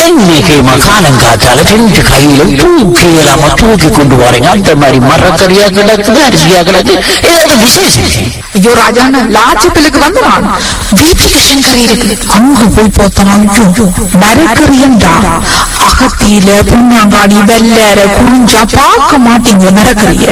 இன்னைக்கு மகாலங்காத்தால ரெண்டு கையிலும் தூக்கி இல்லாம தூக்கி கொண்டு வரீங்க. அந்த மாதிரி மரக்கறியா கிடக்குது, அரிசியா கிடக்கு, ஏதாவது விசேஷம்? ஐயோ ராஜாண்ணா, லாட்சப்பிலுக்கு வந்து நான் வீட்டுக்கு கறி இருக்கு, அங்க போய் பார்த்தோம். மரக்கறியண்டா அகத்தியில புண்ணாங்காடி வெள்ளற குறிஞ்சா பார்க்க மாட்டீங்க மரக்கறிய.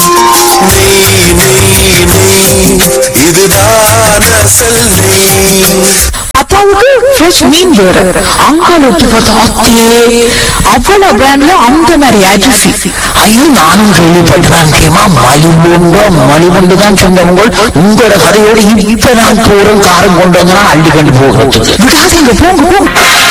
அப்பாவுக்கு ஃப்ரெஷ் மீன் வேற, அங்கால ஒட்டி பார்த்தா அத்தியே அவ்வளவு பிராண்ட்ல அந்த மாதிரி அரிசி. ஐயோ, நானும் கேள்விப்பட்டேன். கேமா மலிவண்டு தான் சொன்னவங்க உங்களோட கதையோடு இப்ப நான் தூரம் காரம் கொண்டு வந்தா அள்ளி கண்டு போகிறதுக்கு விடாதீங்க, போங்க போங்க.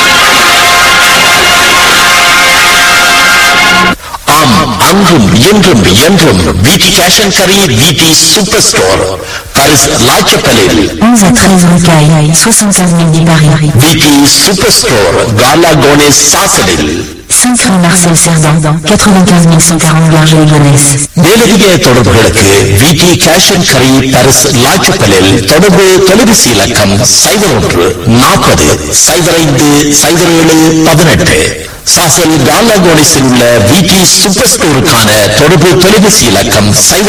ஆம், அன்றும் என்றும் என்றும் வீட்டி ஃபேஷன் கரி, வீட்டி சூப்பர் ஸ்டோர், பாரிஸ் லாச்சப்பலில் 11 à 13 Rocaille, 75 000 dix Paris. வீட்டி super store, காலா கோனேஸ் சாசலில் 5 rue Marcel Cerdan, 95 140 Garges-les-Gonesse. மேலதிக தொடர்புகளுக்கு வீட்டி ஃபேஷன் கரி, பாரிஸ் லாச்சப்பலில் தொடர்பு தொலைபேசி இலக்கம் 01-40 சாசல் காலா கோனேஸில் உள்ள வீட்டி சூப்பர் ஸ்டோருக்கான தொடர்பு தொலைபேசி இலக்கம்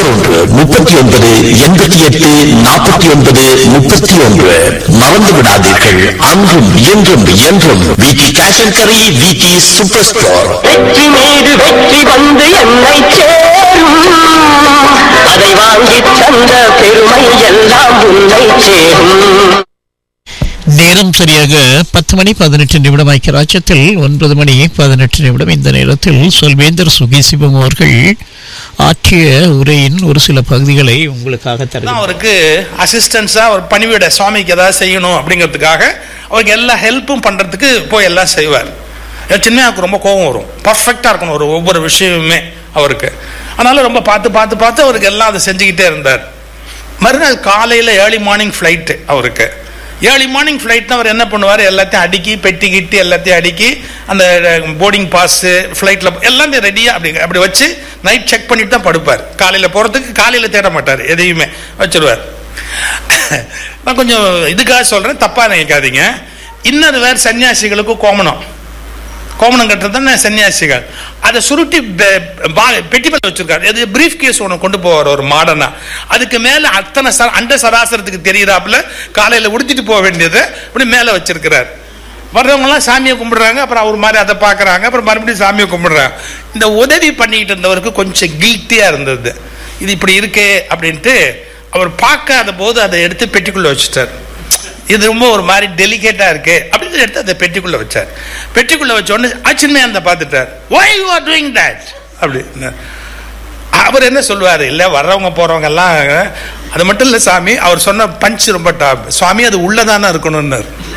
01-3988-49-31. மறந்து விடாதீர்கள், அன்றும் என்றும் என்றும் வீட்டி ஃபேஷன் கரி, வீட்டி சூப்பர் ஸ்டோர். வெற்றி மீது வெற்றி வந்து என்னை சேரும், அதை வாங்கி தந்த பெருமை எல்லாம் உன்னை சேரும். நேரம் சரியாக 10:18 ஐக்கியராஜ்யத்தில் 9:18. இந்த நேரத்தில் சொல்வேந்தர் சுகேசிவம் அவர்கள் ஆற்றிய உரையின் ஒரு சில பகுதிகளை உங்களுக்காக தருகிறேன். அவருக்கு அசிஸ்டன்ஸா ஒரு பணிவிட சுவாமிக்கு ஏதாவது செய்யணும் அப்படிங்கிறதுக்காக அவருக்கு எல்லா ஹெல்ப்பும் பண்றதுக்கு போய் எல்லாம் செய்வார். சின்ன ரொம்ப கோபம் வரும், பர்ஃபெக்டா இருக்கணும் ஒரு ஒவ்வொரு விஷயமுமே அவருக்கு. அதனால ரொம்ப பார்த்து பார்த்து பார்த்து அவருக்கு எல்லாம் அதை செஞ்சுக்கிட்டே இருந்தார். மறுநாள் காலையில ஏர்லி மார்னிங் ஃபிளைட்டு அவருக்கு. ஏர்லி மார்னிங் ஃப்ளைட்னா அவர் என்ன பண்ணுவார், எல்லாத்தையும் அடுக்கி பெட்டி கிட்டி எல்லாத்தையும் அடுக்கி அந்த போர்டிங் பாஸு ஃப்ளைட்டில் எல்லாமே ரெடியாக அப்படி வச்சு நைட் செக் பண்ணிட்டு தான் படுப்பார். காலையில் போகிறதுக்கு காலையில் தேட மாட்டார், எதையுமே வச்சுருவார். நான் கொஞ்சம் இதுக்காக சொல்கிறேன், தப்பாக நினைக்காதீங்க. இன்னொரு வேறு சன்னியாசிகளுக்கு கோமணம் கட்டுறது தானே சன்னியாசிகள். அதை சுருட்டி பெட்டி மேல வச்சிருக்காரு. அது பிரீஃப் கேஸ் ஒன்று கொண்டு போவார் ஒரு மாடர்னா. அதுக்கு மேல அத்தனை அண்ட சராசரத்துக்கு தெரியுறாப்புல காலையில உடுத்திட்டு போக வேண்டியது இப்படி மேல வச்சிருக்கிறார். வர்றவங்க எல்லாம் சாமியை கும்பிடுறாங்க, அப்புறம் அவர் மாதிரி அதை பாக்குறாங்க, அப்புறம் மறுபடியும் சாமியை கும்பிடுறாங்க. இந்த உதவி பண்ணிட்டு இருந்தவருக்கு கொஞ்சம் கில்ட்டியா இருந்தது, இது இப்படி இருக்கே அப்படின்ட்டு. அவர் பார்க்காத போது அதை எடுத்து பெட்டிக்குள்ள வச்சுட்டார். இது ரொம்ப ஒரு மாதிரி டெலிகேட்டா இருக்கு அப்படின்னு எடுத்து அதை பெட்டிக்குள்ள வச்சார். பெட்டிக்குள்ள வச்ச உடனே அச்சின்மையா அந்த பார்த்துட்டார். why you are doing that அப்படி. அவர் என்ன சொல்லுவாரு, இல்ல வர்றவங்க போறவங்க எல்லாம் அது மட்டும் இல்ல சாமி. அவர் சொன்ன பஞ்ச் ரொம்ப டாப் சுவாமி, அது உள்ளதானே இருக்கணும்னு.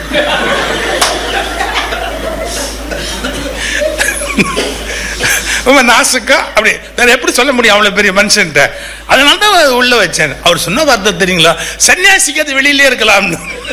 நாசுக்கா அப்படி வேற எப்படி சொல்ல முடியும் அவ்வளவு பெரிய மனுஷன்ட்ட. அதனால தான் உள்ள வச்சேன். அவர் சொன்ன வார்த்தை தெரியுங்களா, சன்னியாசிக்கு அது வெளியிலே இருக்கலாம்.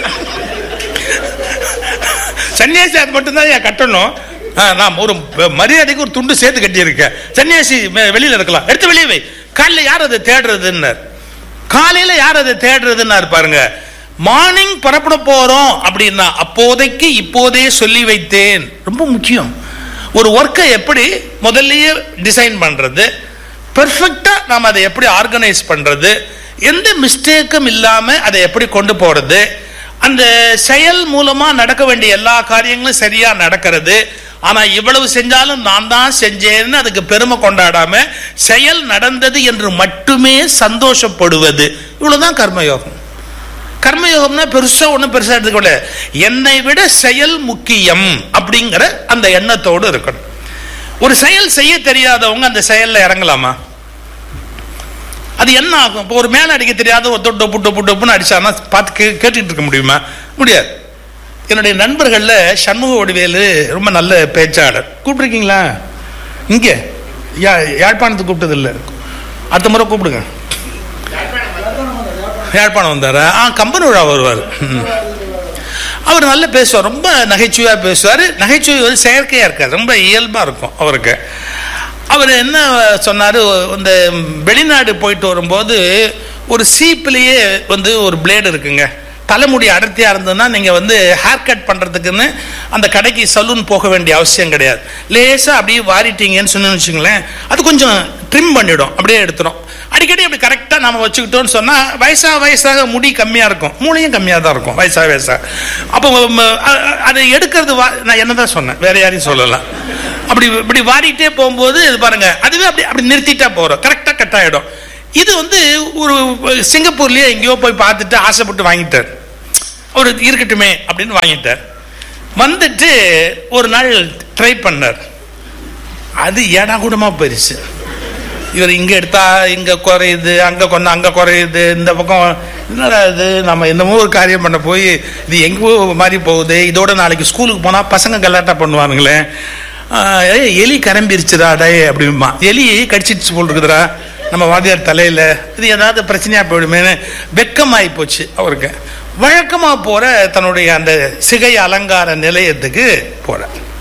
சன்னியாசி அது மட்டும்தான் ஏன் கட்டணும், நான் ஒரு மரியாதைக்கு ஒரு துண்டு சேர்த்து கட்டி இருக்கேன். சன்னியாசி வெளியில இருக்கலாம், எடுத்து வெளியே வை. காலையில யார் அதை தேடுறதுன்னு, காலையில யார் அதை தேடுறதுன்னு பாருங்க. மார்னிங் புறப்பட போறோம் அப்படின்னா அப்போதைக்கு இப்போதே சொல்லி வைத்தேன். ரொம்ப முக்கியம். ஒரு ஒர்க்கை எப்படி முதல்லயே டிசைன் பண்றது, பெர்ஃபெக்டா நாம் அதை எப்படி ஆர்கனைஸ் பண்றது, எந்த மிஸ்டேக்கும் இல்லாம அதை எப்படி கொண்டு போறது, அந்த செயல் மூலமா நடக்க வேண்டிய எல்லா காரியங்களும் சரியா நடக்கிறது. ஆனா இவ்வளவு செஞ்சாலும் நான் தான் செஞ்சேன்னு அதுக்கு பெருமை கொண்டாடாம செயல் நடந்தது என்று மட்டுமே சந்தோஷப்படுவது, இவ்வளவுதான் கர்மயோகம். கர்மயோகம்னா பெருசா ஒன்றும் பெருசா எடுத்துக்கொள்ள, என்னை விட செயல் முக்கியம் அப்படிங்கிற அந்த எண்ணத்தோடு இருக்கணும். ஒரு செயல் செய்ய தெரியாதவங்க அந்த செயல்ல இறங்கலாமா? அது என்ன ஆகும்? இப்போ ஒரு மேல அடிக்க தெரியாத ஒரு தொட்டு அடிச்சானா பார்த்து கேட்டுட்டு இருக்க முடியுமா? முடியாது. என்னுடைய நண்பர்கள்ல சண்முக வடிவேலு ரொம்ப நல்ல பேச்சாளர். கூப்பிட்டுருக்கீங்களா? இங்க யாழ்ப்பாணத்துக்கு கூப்பிட்டது இல்லை, அடுத்த முறை கூப்பிடுங்க. யாழ்ப்பாணம் வந்தாரா? கம்பன் விழா வருவார். அவர் நல்லா பேசுவார், ரொம்ப நகைச்சுவையா பேசுவார். நகைச்சுவை வந்து செயற்கையா இருக்காது, ரொம்ப இயல்பா இருக்கும் அவருக்கு. அவர் என்ன சொன்னாரு, இந்த வெளிநாடு போயிட்டு வரும்போது ஒரு சீப்லயே வந்து ஒரு பிளேடு இருக்குங்க, தலைமுடி அடர்த்தியா இருந்ததுன்னா நீங்க வந்து ஹேர் கட் பண்றதுக்குன்னு அந்த கடைக்கு சலூன் போக வேண்டிய அவசியம் கிடையாது. லேசா அப்படியே வாரிட்டீங்கன்னு சொன்னு வச்சுங்களேன், அது கொஞ்சம் ட்ரிம் பண்ணிடும், அப்படியே எடுத்துரும். அடிக்கடி அப்படி கரெக்டா நம்ம வச்சுக்கிட்டோம்னு சொன்னா வயசாக முடி கம்மியா இருக்கும், மூளையும் கம்மியா தான் இருக்கும் வயசாக. அப்போ அதை எடுக்கிறது நான் என்னதான் சொன்னேன், வேற யாரையும் சொல்லலாம். அப்படி இப்படி வாரிட்டே போகும்போது இது பாருங்க, அதுவே அப்படி அப்படி நிறுத்திட்டா போறோம், கரெக்டா கட் ஆயிடும். இது வந்து ஒரு சிங்கப்பூர்லயே எங்கேயோ போய் பார்த்துட்டு ஆசைப்பட்டு வாங்கிட்டார். அவர் இருக்கட்டுமே அப்படின்னு வாங்கிட்டார். வந்துட்டு ஒரு நாள் ட்ரை பண்ணார். அது ஏடா கூடமா போயிருச்சு. இவர் இங்க எடுத்தா இங்க குறையுது, அங்க கொஞ்சம் அங்க குறையுது, இந்த பக்கம் என்னடா இது, நம்ம என்னமோ ஒரு காரியம் பண்ண போய் இது எங்கோ மாதிரி போகுது. இதோட நாளைக்கு ஸ்கூலுக்கு போனா பசங்க கலாட்டா பண்ணுவானுங்களே, எலி கரம்பிருச்சுடா டே அப்படிமா, எலி கடிச்சிடுச்சு போல் இருக்குதுடா நம்ம வாதியார் தலையில, இது ஏதாவது பிரச்சனையா போயிடுமேனு வெக்கமாயி போச்சு அவருக்கு. வழக்கமா போற தன்னுடைய அந்த சிகை அலங்கார நிலையத்துக்கு போற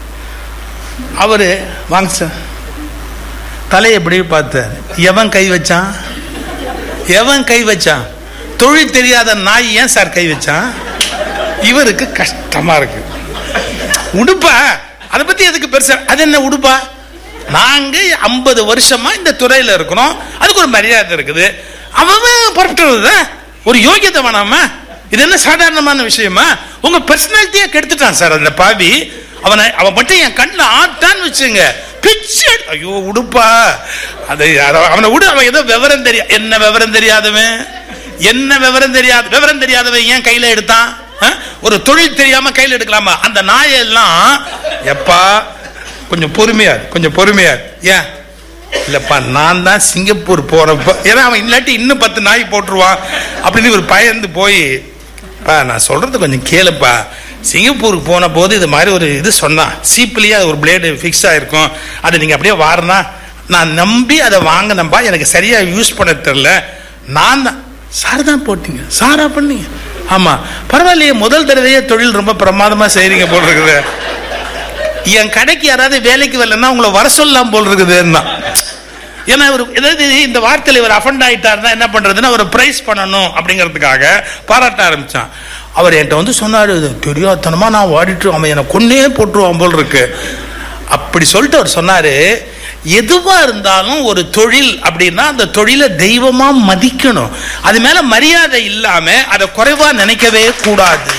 அவரு, வாங்க சார், தலையை எப்படி பார்த்தார். எவன் கை வச்சான், எவன் கை வச்சான், தொழில் தெரியாத நாய் ஏன் சார் கை வச்சான். இவருக்கு கஷ்டமா இருக்கு. உடுப்பா அதை பத்தி எதுக்கு பெருசா, அது என்ன உடுப்பா, நாங்க 50 வருஷமா இந்த துறையில இருக்கிறோம், அதுக்கு ஒரு மரியாதை இருக்குது. அவன் புறப்பட்டு ஒரு யோகியத்தை வேணாம, இது என்ன சாதாரணமான விஷயமா. உங்க பர்சனாலிட்டியா கெடுத்துட்டான் சார் அந்த பாவி. அவன் மட்டும் என் கண்ணுல ஆட்டான்னு வச்சுங்க, பிச்சு. ஐயோ உடுப்பா, அதை அவனை விடு, அவன் ஏதோ விவரம் தெரியா, என்ன விவரம் தெரியாதவன், என்ன விவரம் தெரியாதவன் ஏன் கையில எடுத்தான். ஒரு தொழில் தெரியாம கையில எடுக்கலாமா. அந்த நாயெல்லாம் எப்பா கொஞ்சம் பொறுமையா ஏன் இல்லப்பா, நான் தான் சிங்கப்பூர் போறப்ப, ஏன்னா அவன் இல்லாட்டி இன்னும் 10 நாய் போட்டுருவான் அப்படின்னு ஒரு பயந்து போய், நான் சொல்றது கொஞ்சம் கேளுப்பா, சிங்கப்பூருக்கு போன போது இது மாதிரி ஒரு இது சொன்னான், சீப்லயே ஒரு பிளேடு ஃபிக்ஸ் ஆயிருக்கும், அதை நீங்க அப்படியே வாரினா நான் நம்பி அதை வாங்கினப்பா, எனக்கு சரியா யூஸ் பண்ண தெரியல, நான் தான். சார் தான் போட்டீங்க, சாரா பண்ணீங்க, ஆமா பரவாயில்லையே, முதல் தடவையே தொழில் ரொம்ப பிரமாதமா செய்றீங்க போல் இருக்குது. என் கடைக்கு யாராவது வேலைக்கு வரலன்னா உங்களை வர சொல்லலாம் போல் இருக்குதுன்னா. ஏன்னா ஏதாவது இந்த வார்த்தையில இவர் அஃபண்ட் ஆயிட்டாருன்னா என்ன பண்றதுன்னா, ஒரு பிரைஸ் பண்ணணும் அப்படிங்கிறதுக்காக பாராட்ட ஆரம்பிச்சான். அவர் என்கிட்ட வந்து சொன்னாரு, தெரியாதனமா நான் வாடிட்டு அவன் என்னை கொன்னே போட்டுருவான் போல் இருக்கு அப்படி சொல்லிட்டு அவர் சொன்னாரு, எதுவா இருந்தாலும் ஒரு தொழில் அப்படின்னா அந்த தொழிலை தெய்வமா மதிக்கணும், அது மேல மரியாதை இல்லாம அதை குறைவா நினைக்கவே கூடாது.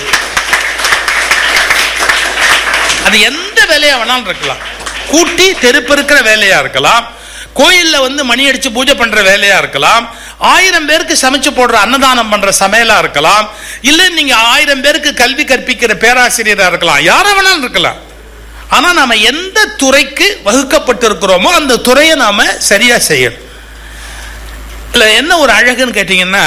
அது எந்த வேலையா வேணாலும் இருக்கலாம், கூட்டி தெருப்பெருக்கிற வேலையா இருக்கலாம், கோயில்ல வந்து மணி அடிச்சு பூஜை பண்ற வேலையா இருக்கலாம், 1000 பேருக்கு சமைச்சு போடுற அன்னதானம் பண்ற சமையலா இருக்கலாம், இல்ல நீங்க 1000 பேருக்கு கல்வி கற்பிக்கிற பேராசிரியரா இருக்கலாம், யாரா வேணாலும் இருக்கலாம். ஆனா நாம எந்த துறைக்கு வகுக்கப்பட்டிருக்கிறோமோ அந்த துறையை நாம சரியா செய்யணும். இல்ல என்ன ஒரு அழகுன்னு கேட்டீங்கன்னா,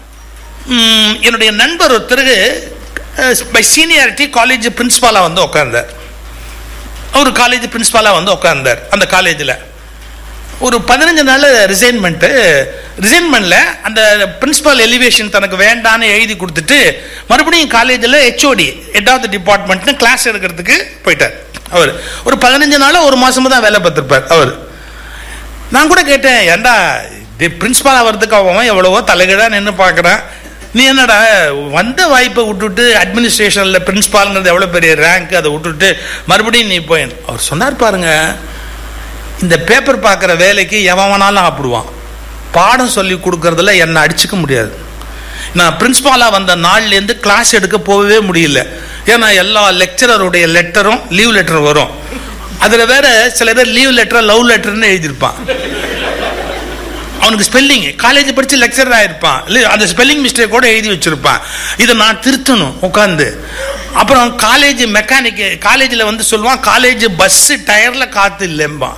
என்னுடைய நண்பர் ஒருத்தருக்கு பை சீனியாரிட்டி காலேஜ் பிரின்சிபாலா வந்து உட்கார்ந்தார். அவர் காலேஜ் பிரின்சிபாலா வந்து உட்கார்ந்தார். அந்த காலேஜில் ஒரு 15 நாள் ரிசைன்மெண்ட்ல அந்த பிரின்சிபால் எலிவேஷன் தனக்கு வேண்டான்னு எழுதி கொடுத்துட்டு மறுபடியும் காலேஜில் HOD head of the department class எடுக்கிறதுக்கு போயிட்டார். அவர் ஒரு 15 நாள் ஒரு மாசமா தான் வேலை பார்த்திருப்பார் அவர். நான் கூட கேட்டேன், ஏண்டா பிரின்சிபால் ஆகிறதுக்கு அவன் எவ்வளவோ தலைகீழா நின்று பார்க்குறான், நீ என்னடா வந்த வாய்ப்பை விட்டுட்டு அட்மினிஸ்ட்ரேஷன்ல பிரின்சிபால்ங்கிறது எவ்வளவு பெரிய ரேங்க், அதை விட்டுட்டு மறுபடியும் நீ போய். அவர் சொன்னார், பாருங்க, இந்த பேப்பர் பார்க்குற வேலைக்கு எவன் வேணாலும் ஆப்பிடுவான், பாடம் சொல்லி கொடுக்கறதுல என்னை அடிச்சுக்க முடியாது. நான் பிரின்சிபாலாக வந்த நாள்லேருந்து கிளாஸ் எடுக்க போகவே முடியல. ஏன்னா எல்லா லெக்சரருடைய லெட்டரும் லீவ் லெட்டர் வரும். அதில் வேற சில பேர் லீவ் லெட்டர் லவ் லெட்டர்னு எழுதியிருப்பான். அவனுக்கு ஸ்பெல்லிங் காலேஜ் படிச்சு லெக்சரர் ஆயிருப்பான், அந்த ஸ்பெல்லிங் மிஸ்டேக் கூட எழுதி வச்சிருப்பான். இதை நான் திருத்தணும் உட்காந்து. அப்புறம் காலேஜ் மெக்கானிக் காலேஜில் வந்து சொல்லுவான், காலேஜ் பஸ் டயர்ல காத்து இல்லைம்பா.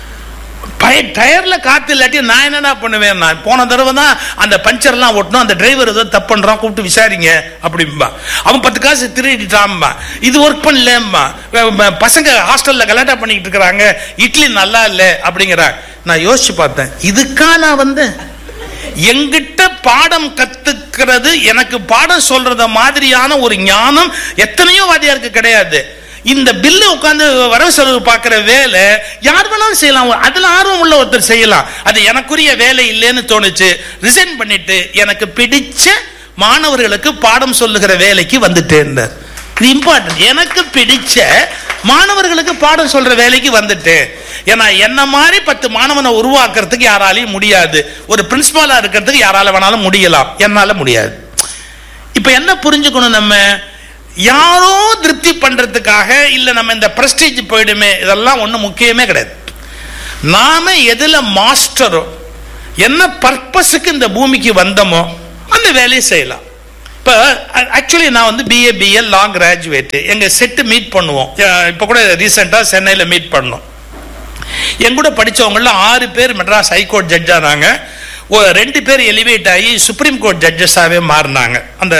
டயர்ல காத்து இல்லாட்டி நான் என்னடா பண்ணுவேன், நான் போன தடவை தான் அந்த பஞ்சர்லாம் ஓட்டணும், அந்த டிரைவர் ஏதோ தப்பு பண்றான், கூப்பிட்டு விசாரிங்க அப்படிம்பா. அவன் 10 காசு திருடிட்டான்பா, இது ஒர்க் பண்ணலம்பா. பசங்க ஹாஸ்டல்ல கலாட்டா பண்ணிக்கிட்டு இருக்கிறாங்க, இட்லி நல்லா இல்லை அப்படிங்கிறாங்க. நான் யோசிச்சு பார்த்தேன், இதுக்கா நான் வந்து எங்கிட்ட பாடம் கத்துக்கிறது, எனக்கு பாடம் சொல்றத மாதிரியான ஒரு ஞானம் எத்தனையோ வாதியாருக்கு கிடையாது. இந்த பில்லு உட்கார்ந்து வரவு செலவு பார்க்கிற வேலை யார் வேணாலும் செய்யலாம், அதுல ஆர்வம் உள்ள ஒருத்தர் செய்யலாம். அது எனக்குரிய வேலை இல்லைன்னு தோணுச்சு, ரிசைன் பண்ணிட்டு எனக்கு பிடிச்ச மாணவர்களுக்கு பாடம் சொல்லுகிற வேலைக்கு வந்துட்டேன். இது இம்பார்ட்டன்ட். எனக்கு பிடிச்ச மாணவர்களுக்கு பாடம் சொல்ற வேலைக்கு வந்துட்டேன். ஏன்னா என்ன மாதிரி 10 மாணவனை உருவாக்குறதுக்கு யாராலையும் முடியாது. ஒரு பிரின்சிபாலா இருக்கிறதுக்கு யாரால வேணாலும் முடியலாம், என்னால முடியாது. இப்ப என்ன புரிஞ்சுக்கணும், நம்ம யாரோ திருப்தி பண்றதுக்காக இல்ல நம்ம இந்த பிரஸ்டீஜ் போயிடுமே, இதெல்லாம் ஒண்ணு முக்கியமே கிடையாது. நாம எதுல மாஸ்டரோ, என்ன பர்பஸுக்கு இந்த பூமிக்கு வந்தோமோ அந்த வேலையை செய்யலாம். இப்போ ஆக்சுவலி நான் வந்து BA BL லா கிராஜுவேட். எங்கள் செட்டு மீட் பண்ணுவோம். இப்போ கூட ரீசெண்டாக சென்னையில் மீட் பண்ணோம். என் கூட படித்தவங்களில் 6 பேர் மெட்ராஸ் ஹைகோர்ட் ஜட்ஜானாங்க. 2 பேர் எலிவேட் ஆகி சுப்ரீம் கோர்ட் ஜட்ஜஸாகவே மாறினாங்க. அந்த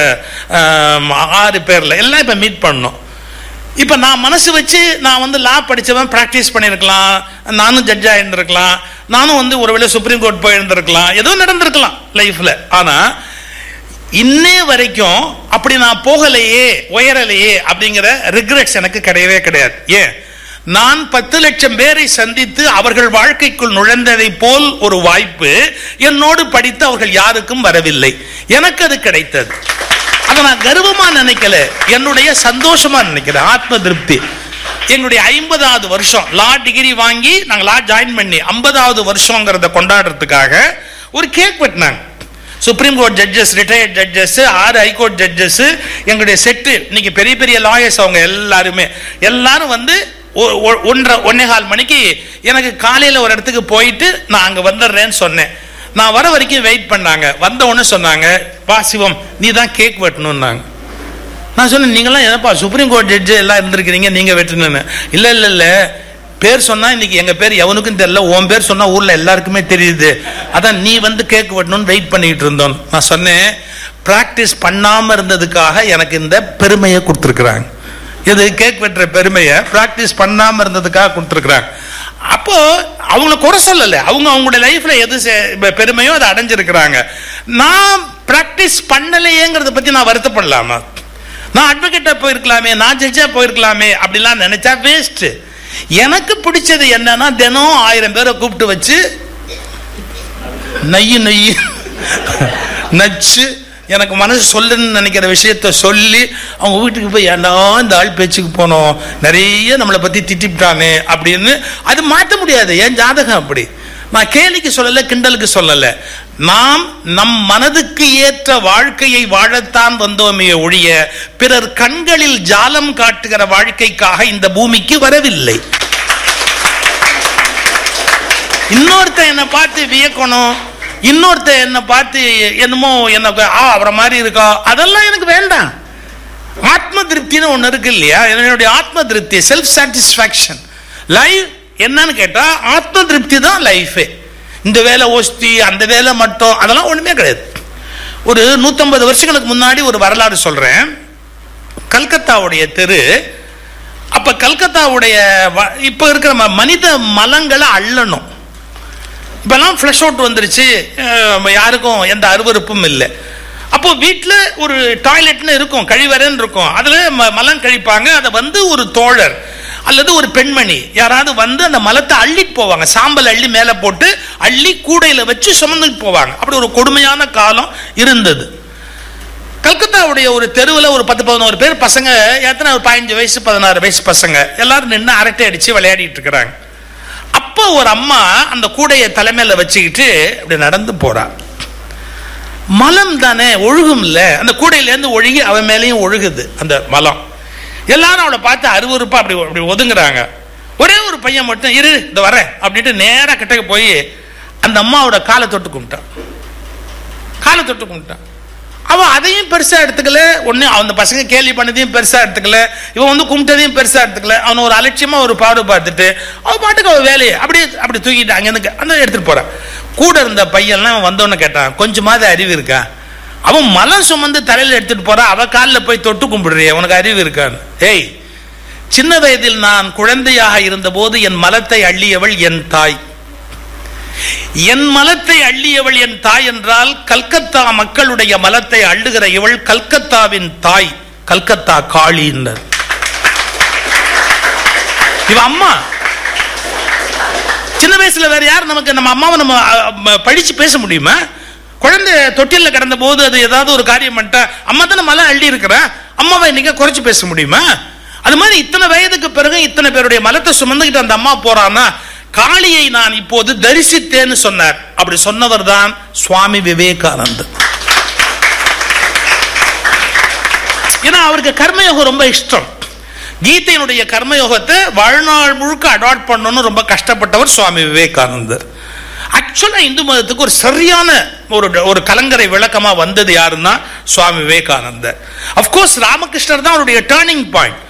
6 பேரில் எல்லாம் இப்போ மீட் பண்ணோம். இப்போ நான் மனசு வச்சு நான் வந்து லா படித்தவன் ப்ராக்டிஸ் பண்ணியிருக்கலாம், நானும் ஜட்ஜாக இருந்திருக்கலாம், நானும் வந்து ஒருவேளை சுப்ரீம் கோர்ட் போயிருந்திருக்கலாம், ஏதோ நடந்திருக்கலாம் லைஃப்பில். ஆனால் இன்னே வரைக்கும் அப்படி நான் போகலையே, உயரலையே அப்படிங்கிற ரிக்ரெட்ஸ் எனக்கு கிடையவே கிடையாது. ஏன், நான் 10 லட்சம் பேரை சந்தித்து அவர்கள் வாழ்க்கைக்குள் நுழைந்ததை போல் ஒரு வாய்ப்பு என்னோடு படித்து அவர்கள் யாருக்கும் வரவில்லை. எனக்கு அது கிடைத்தது. அதை நான் கர்வமா நினைக்கல, என்னுடைய சந்தோஷமா நினைக்கிறேன், ஆத்ம திருப்தி. எங்களுடைய 50வது வருஷம் லா டிகிரி வாங்கி நாங்கள் லா ஜாயின் பண்ணி 50வது வருஷங்கிறத கொண்டாடுறதுக்காக ஒரு cake வெட்டினாங்க. Supreme court judges, retired judges, 6 high court judges, எங்களுடைய செட்டு இன்னைக்கு பெரிய பெரிய லாயர்ஸ், அவங்க எல்லாரும் வந்து 1:30 மணிக்கு எனக்கு காலையில் ஒரு இடத்துக்கு போயிட்டு நான் அங்கே வந்துடுறேன்னு சொன்னேன். நான் வர வரைக்கும் வெயிட் பண்ணாங்க. வந்த உடனே சொன்னாங்க, வா சிவம் நீ தான் கேக் வெட்டணும்னாங்க. நான் சொன்னேன், நீங்களாம் என்னப்பா சுப்ரீம் கோர்ட் ஜட்ஜு எல்லாம் இருந்திருக்கிறீங்க, நீங்கள் வெட்டணுன்னு. இல்லை பேர் சொன்னா இன்னைக்கு எங்க பேர் எவனுக்கும் தெரியல, உன் பேர் சொன்னா ஊர்ல எல்லாருக்குமே தெரியுது, அதான் நீ வந்து கேக் வெட்டணும்னு வெயிட் பண்ணிட்டு இருந்தோம். நான் சொன்னேன், பிராக்டிஸ் பண்ணாம இருந்ததுக்காக எனக்கு இந்த பெருமையை கொடுத்துருக்குறாங்க. இது கேக் வெட்டுற பெருமையை பிராக்டிஸ் பண்ணாம இருந்ததுக்காக கொடுத்துருக்குறாங்க. அப்போ அவங்கள குறை சொல்லலை, அவங்களுடைய லைஃப்ல எது பெருமையோ அதை அடைஞ்சிருக்கிறாங்க. நான் பிராக்டிஸ் பண்ணலையேங்கிறத பத்தி நான் வருத்தப்படலாமா? நான் அட்வொகேட்டா போயிருக்கலாமே, நான் ஜட்ஜா போயிருக்கலாமே அப்படிலாம் நினைச்சா வேஸ்ட். எனக்கு பிடிச்சது என்னன்னா, தினம் 1000 பேரை கூப்பிட்டு வச்சு நெய்யு நச்சு எனக்கு மனசு சொல்லுன்னு நினைக்கிற விஷயத்த சொல்லி அவங்க வீட்டுக்கு போய் ஏண்டா இந்த ஆள் பேச்சுக்கு போனோம், நிறைய நம்மளை பத்தி திட்டிவிட்டானே அப்படின்னு. அது மாற்ற முடியாது, என் ஜாதகம் அப்படி. நான் கேலிக்கு சொல்லல, கிண்டலுக்கு சொல்லல. நாம் நம் மனதுக்கு ஏற்ற வாழ்க்கையை வாழத்தான் வந்தோமே ஒழிய பிறர் கண்களில் ஜாலம் காட்டுகிற வாழ்க்கைக்காக இந்த பூமிக்கு வரவில்லை. இன்னொருத்த என்னை பார்த்து வியக்கணும், இன்னொருத்த என்னை பார்த்து என்னமோ எனக்கு அவரை மாதிரி இருக்கா, அதெல்லாம் எனக்கு வேண்டாம். ஆத்ம திருப்தின்னு ஒன்று இருக்கு இல்லையா, என்னுடைய ஆத்ம திருப்தி, செல்ஃப் சாட்டிஸ்ஃபேக்ஷன். லைஃப் என்னன்னு கேட்டா ஆத்ம திருப்தி தான் லைஃபே. இந்த வேலை ஓஸ்தி, அந்த வேலை மட்டும், அதெல்லாம் ஒண்ணுமே கிடையாது. ஒரு 150 வருஷங்களுக்கு முன்னாடி ஒரு வரலாறு சொல்றேன். கல்கத்தாவுடைய தெரு, அப்ப கல்கத்தாவுடைய இப்ப இருக்கிற மனித மலங்களை அள்ளணும். இப்பெல்லாம் ஃப்ளஷ் அவுட் வந்துருச்சு, யாருக்கும் எந்த அருவருப்பும் இல்லை. அப்போ வீட்டில் ஒரு டாய்லெட்னு இருக்கும், கழிவறைன்னு இருக்கும், அதுல மலம் கழிப்பாங்க. அதை வந்து ஒரு தோழர் அல்லது ஒரு பெண்மணி யாராவது வந்து அந்த மலத்தை அள்ளிட்டு போவாங்க, சாம்பல் அள்ளி மேலே போட்டு அள்ளி கூடையில வச்சு சுமந்துட்டு போவாங்க. அப்படி ஒரு கொடுமையான காலம் இருந்தது. கல்கத்தாவுடைய ஒரு தெருவில் ஒரு 10-11 பேர் பசங்க, எத்தனை ஒரு 15 வயசு 16 வயசு பசங்க எல்லாரும் நின்று அரட்டை அடிச்சு விளையாடிட்டு இருக்கிறாங்க. அப்போ ஒரு அம்மா அந்த கூடையை தலைமையில வச்சுக்கிட்டு அப்படி நடந்து போறா. மலம் தானே ஒழுகும் இல்ல, அந்த கூடையிலேருந்து ஒழுகி அவன் மேலேயும் ஒழுகுது அந்த மலம். எல்லாரும் அவளை பார்த்து அருவருப்பா அப்படி அப்படி ஒதுங்குறாங்க. ஒரே ஒரு பையன் மட்டும் இரு இந்த வரேன் அப்படின்ட்டு நேராக கிட்டக்க போய் அந்த அம்மாவோட காலை தொட்டு கும்பிட்டான். காலை தொட்டு கும்பிட்டான். அவன் அதையும் பெருசா எடுத்துக்கல, ஒண்ணு அந்த பசங்க கேலி பண்ணதையும் பெருசா எடுத்துக்கல, இவன் வந்து கும்பிட்டதையும் பெருசா எடுத்துக்கல. அவன் ஒரு அலட்சியமா ஒரு பாடு பார்த்துட்டு அவன் பாட்டுக்கு அவன் வேலையை அப்படி தூக்கிட்டு அங்கிருந்து அந்த எடுத்துட்டு போறான். கூட இருந்த பையன்லாம் வந்தோன்னு கேட்டான், கொஞ்சமாவது அறிவு இருக்கா? அவன் மலம் சுமந்து தலையில எடுத்துட்டு போறான், அவ காலில் போய் தொட்டு கும்பிடுறிய, உனக்கு அறிவு இருக்கான்னு? ஏய், சின்ன வயதில் நான் குழந்தையாக இருந்த போது என் மலத்தை அள்ளியவள் என் தாய். என் மலத்தை அள்ளியவள் என் தாய் என்றால் கல்கத்தா மக்களுடைய மலத்தை அள்ளுகிற இவள் கல்கத்தாவின் தாய், கல்கத்தா காளி. இவ அம்மா. சின்ன வயசுல வேற யார் நமக்கு நம்ம அம்மாவை நம்ம படிச்சு பேச முடியுமா? குழந்தை தொட்டில கிடந்த போது அது ஏதாவது ஒரு காரியம் பண்ணிட்டா, அம்மா தானே மலை அள்ளி இருக்கிற, அம்மாவை இன்னைக்கு குறைச்சு பேச முடியுமா? அது மாதிரி இத்தனை வயதுக்கு பிறகு இத்தனை பேருடைய மலத்தை சுமந்துக்கிட்டு அந்த அம்மா போறான்னா, காளியை நான் இப்போது தரிசித்தேன்னு சொன்னார். அப்படி சொன்னவர் தான் சுவாமி விவேகானந்தர். ஏன்னா அவருக்கு கர்மயோகம் ரொம்ப இஷ்டம். கீதையினுடைய கர்மயோகத்தை வாழ்நாள் முழுக்க அடாப்ட் பண்ணணும்னு ரொம்ப கஷ்டப்பட்டவர் சுவாமி விவேகானந்தர். ஆக்சுவலா இந்து மதத்துக்கு ஒரு சரியான ஒரு கலங்கரை விளக்கமா வந்தது யாருன்னா சுவாமி விவேகானந்தர். அப்கோர்ஸ் ராமகிருஷ்ணர் தான் அவருடைய டேர்னிங் பாயிண்ட்.